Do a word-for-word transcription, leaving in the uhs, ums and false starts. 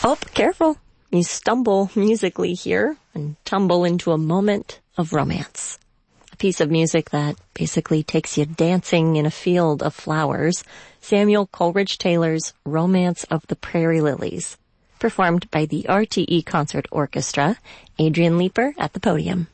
Oh, careful. You stumble musically here and tumble into a moment of romance. A piece of music that basically takes you dancing in a field of flowers. Samuel Coleridge Taylor's Romance of the Prairie Lilies, performed by the R T E Concert Orchestra. Adrian Leeper at the podium.